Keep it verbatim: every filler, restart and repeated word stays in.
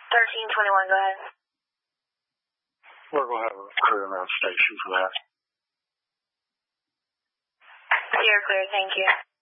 thirteen twenty-one, go ahead. We're going to have a crew around station for that. You're clear, thank you.